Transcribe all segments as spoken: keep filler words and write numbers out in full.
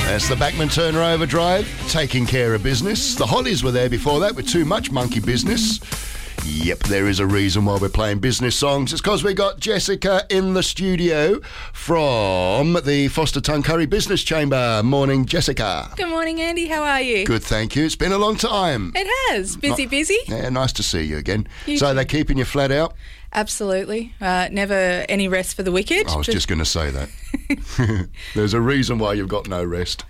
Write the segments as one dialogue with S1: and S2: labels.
S1: That's the Bachman Turner Overdrive, taking care of business. The Hollies were there before that with Too Much Monkey Business. Yep, there is a reason why we're playing business songs. It's because we got Jessica in the studio from the Foster Tuncurry Business Chamber. Morning, Jessica.
S2: Good morning, Andy. How are you?
S1: Good, thank you. It's been a long time.
S2: It has. Busy,
S1: Not,
S2: busy.
S1: Yeah, nice to see you again.
S2: You
S1: so
S2: too.
S1: they're keeping you flat out?
S2: Absolutely. Uh, never any rest for the wicked.
S1: I was just going to say that. There's a reason why you've got no rest.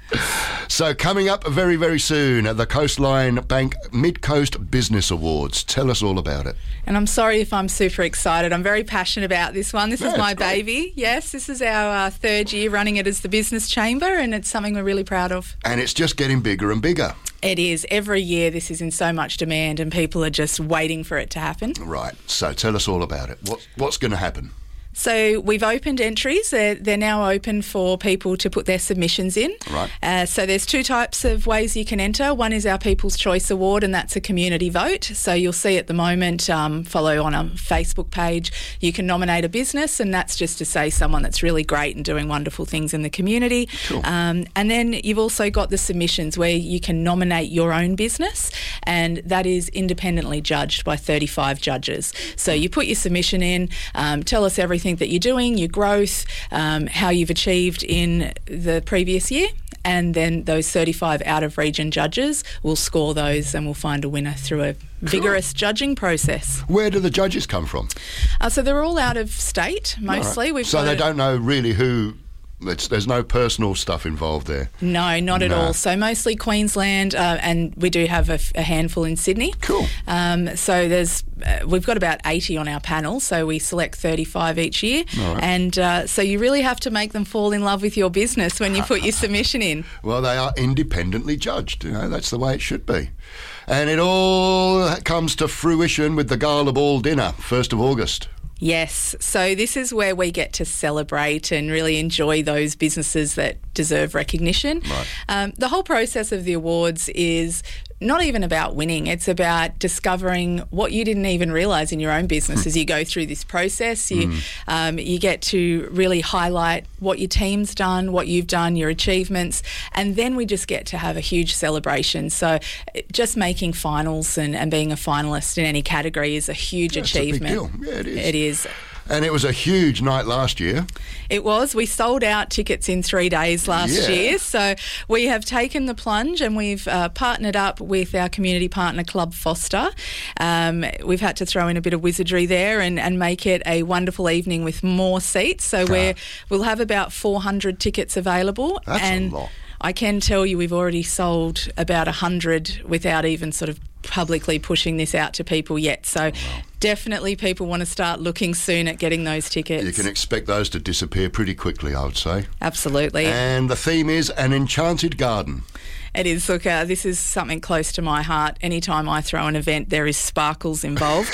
S1: So coming up very, very soon at the Coastline Bank Mid-Coast Business Awards. Tell us all about it.
S2: And I'm sorry if I'm super excited. I'm very passionate about this one. This
S1: No,
S2: is my
S1: it's great.
S2: baby. Yes, this is our uh, third year running it as the Business Chamber, and it's something we're really proud of.
S1: And it's just getting bigger and bigger.
S2: It is. Every year this is in so much demand and people are just waiting for it to happen.
S1: Right. So tell us all about it. What, what's going to happen?
S2: So we've opened entries. They're, they're now open for people to put their submissions in.
S1: Right.
S2: Uh, so there's two types of ways you can enter. One is our People's Choice Award, and that's a community vote. So you'll see at the moment, um, follow on a Facebook page, you can nominate a business, and that's just to say someone that's really great and doing wonderful things in the community.
S1: Cool.
S2: Um, and then you've also got the submissions where you can nominate your own business, and that is independently judged by thirty-five judges. So you put your submission in, um, tell us everything that you're doing, your growth, um, how you've achieved in the previous year, and then those thirty-five out-of-region judges will score those and we'll find a winner through a vigorous judging process.
S1: Where do the judges come from?
S2: Uh, so they're all out of state, mostly.
S1: Right.
S2: We've
S1: So
S2: got
S1: they
S2: a-
S1: don't know really who... It's, there's no personal stuff involved there.
S2: No, not at
S1: No.
S2: all. So mostly Queensland, uh, and we do have a, f- a handful in Sydney.
S1: Cool.
S2: Um, so there's uh, we've got about eighty on our panel, so we select thirty-five each year.
S1: All right.
S2: And uh, so you really have to make them fall in love with your business when you put your submission in.
S1: Well, they are independently judged. You know, that's the way it should be. And it all comes to fruition with the Gala Ball dinner, first of August.
S2: Yes, so this is where we get to celebrate and really enjoy those businesses that deserve recognition.
S1: Right.
S2: Um, the whole process of the awards is not even about winning. It's about discovering what you didn't even realise in your own business as you go through this process. You,
S1: Mm.
S2: um, you get to really highlight what your team's done, what you've done, your achievements, and then we just get to have a huge celebration. So just making finals and, and being a finalist in any category is a huge
S1: That's a big
S2: achievement.
S1: deal. Yeah, it is.
S2: It is.
S1: And it was a huge night last year.
S2: It was. We sold out tickets in three days last
S1: Yeah.
S2: year. So we have taken the plunge and we've uh, partnered up with our community partner Club Foster. Um, we've had to throw in a bit of wizardry there and, and make it a wonderful evening with more seats. So we're, we'll have about four hundred tickets available.
S1: That's a
S2: and
S1: lot.
S2: I can tell you we've already sold about one hundred without even sort of publicly pushing this out to people yet. So definitely people want to start looking soon at getting those tickets.
S1: You can expect those to disappear pretty quickly, I would say.
S2: Absolutely.
S1: And the theme is An Enchanted Garden.
S2: It is. Look, uh, this is something close to my heart. Anytime I throw an event, there is sparkles involved.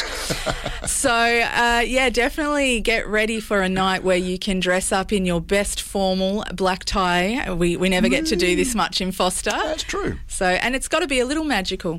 S2: so, uh, yeah, definitely get ready for a night where you can dress up in your best formal black tie. We, we never get to do this much in Foster.
S1: That's true.
S2: So, and it's got to be a little magical.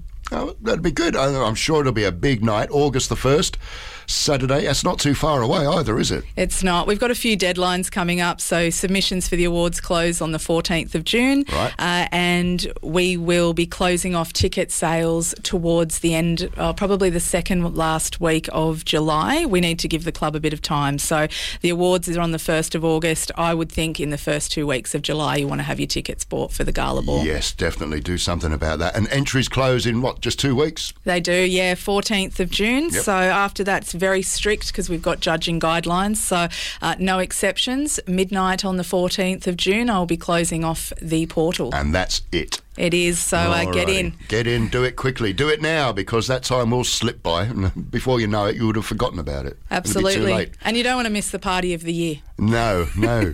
S1: Oh, that'd be good. I- I'm sure it'll be a big night, August the first, Saturday. That's not too far away either, is it?
S2: It's not. We've got a few deadlines coming up. So submissions for the awards close on the fourteenth of June.
S1: Right.
S2: Uh, and we will be closing off ticket sales towards the end, uh, probably the second last week of July. We need to give the club a bit of time. So the awards are on the first of August. I would think in the first two weeks of July you want to have your tickets bought for the Gala Ball.
S1: Yes, definitely do something about that. And entries close in, what, just two weeks?
S2: They do, yeah, fourteenth of June.
S1: Yep.
S2: So after that, it's very strict because we've got judging guidelines. So uh, no exceptions. Midnight on the fourteenth of June, I'll be closing off the portal.
S1: And that's it.
S2: It is, so uh, get
S1: Alrighty.
S2: in.
S1: Get in, do it quickly. Do it now because that time will slip by. And before you know it, you would have forgotten about it. It'll be
S2: Absolutely.
S1: too late.
S2: And you don't want to miss the party of the year.
S1: No, no.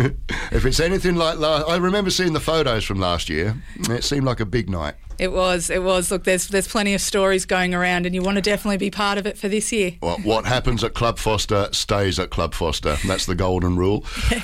S1: If it's anything like last... I remember seeing the photos from last year. It seemed like a big night.
S2: It was, it was. Look, there's there's plenty of stories going around and you want to definitely be part of it for this year.
S1: Well, what happens at Club Foster stays at Club Foster. That's the golden rule.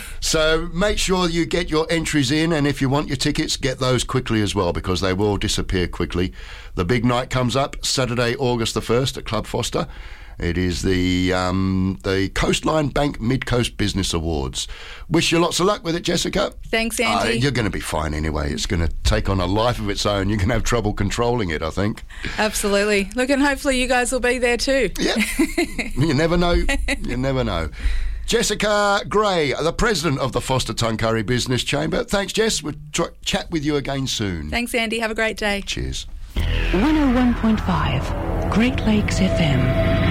S1: So make sure you get your entries in, and if you want your tickets, get those quickly as well because they will disappear quickly. The big night comes up Saturday, August the first at Club Foster. It is the um, the Coastline Bank Mid-Coast Business Awards. Wish you lots of luck with it, Jessica.
S2: Thanks,
S1: Uh,
S2: Andy.
S1: you're going to be fine anyway. It's going to take on a life of its own. You're going to have trouble controlling it, I think.
S2: Absolutely. Look, and hopefully you guys will be there too.
S1: Yeah. You never know. You never know. Jessica Gray, the president of the Foster Tuncurry Business Chamber. Thanks, Jess. We'll try- chat with you again soon.
S2: Thanks, Andy. Have a great day.
S1: Cheers.
S3: one oh one point five Great Lakes F M.